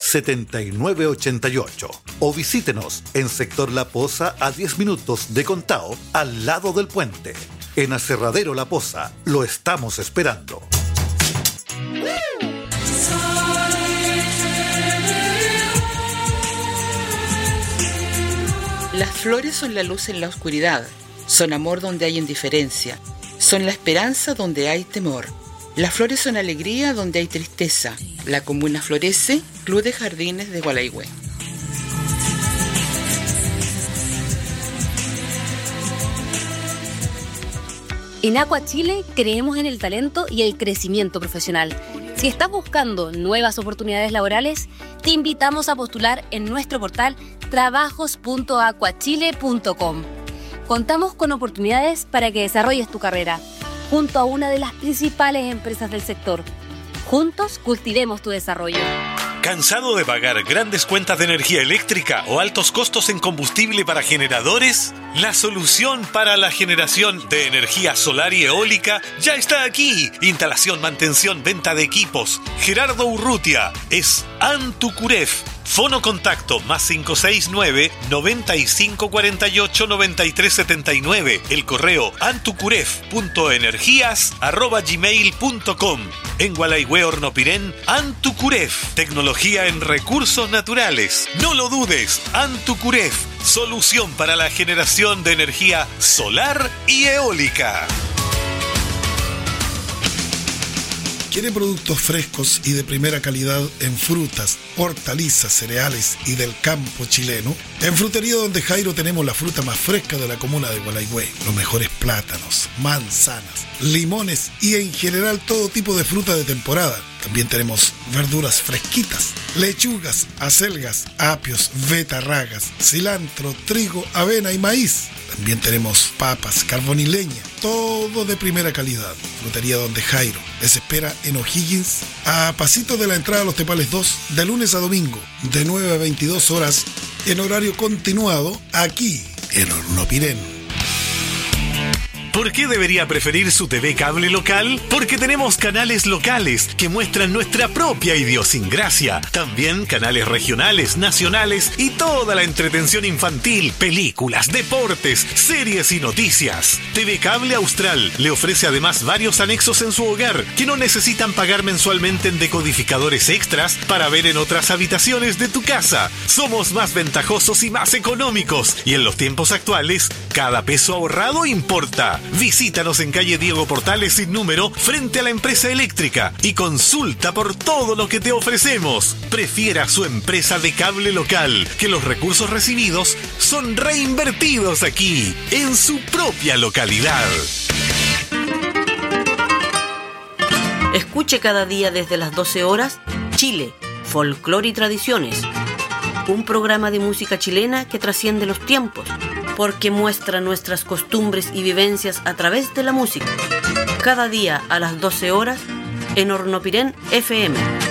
7988 o visítenos en Sector La Poza a 10 minutos de Contao, al lado del puente. En Aserradero La Poza lo estamos esperando. Las flores son la luz en la oscuridad, son amor donde hay indiferencia, son la esperanza donde hay temor. Las flores son alegría donde hay tristeza. La comuna florece, Club de Jardines de Gualaihue. En Aqua Chile creemos en el talento y el crecimiento profesional. Si estás buscando nuevas oportunidades laborales, te invitamos a postular en nuestro portal trabajos.aquachile.com. Contamos con oportunidades para que desarrolles tu carrera junto a una de las principales empresas del sector. Juntos cultivemos tu desarrollo. ¿Cansado de pagar grandes cuentas de energía eléctrica o altos costos en combustible para generadores? La solución para la generación de energía solar y eólica ya está aquí. Instalación, mantención, venta de equipos. Gerardo Urrutia es Antucuref. Fono contacto +569 9548 9379. El correo antucuref.energías@gmail.com. En Gualaihue, Hornopirén, Antucuref. Tecnología en recursos naturales. No lo dudes, Antucuref. Solución para la generación de energía solar y eólica. ¿Quiere productos frescos y de primera calidad en frutas, hortalizas, cereales y del campo chileno? En Frutería Donde Jairo tenemos la fruta más fresca de la comuna de Gualaihue. Los mejores plátanos, manzanas, limones y en general todo tipo de fruta de temporada. También tenemos verduras fresquitas, lechugas, acelgas, apios, betarragas, cilantro, trigo, avena y maíz. También tenemos papas, carbón y leña, todo de primera calidad. Frutería Donde Jairo les espera en O'Higgins, a pasito de la entrada a Los Tepales 2, de lunes a domingo, de 9 a 22 horas, en horario continuado, aquí en Hornopirén. ¿Por qué debería preferir su TV cable local? Porque tenemos canales locales que muestran nuestra propia idiosincrasia. También canales regionales, nacionales y toda la entretención infantil, películas, deportes, series y noticias. TV Cable Austral le ofrece además varios anexos en su hogar que no necesitan pagar mensualmente en decodificadores extras para ver en otras habitaciones de tu casa. Somos más ventajosos y más económicos. Y en los tiempos actuales, cada peso ahorrado importa. Visítanos en calle Diego Portales sin número frente a la empresa eléctrica y consulta por todo lo que te ofrecemos. Prefiera su empresa de cable local, que los recursos recibidos son reinvertidos aquí, en su propia localidad. Escuche cada día desde las 12 horas Chile, Folclore y Tradiciones. Un programa de música chilena que trasciende los tiempos, porque muestra nuestras costumbres y vivencias a través de la música. Cada día a las 12 horas en Hornopirén FM.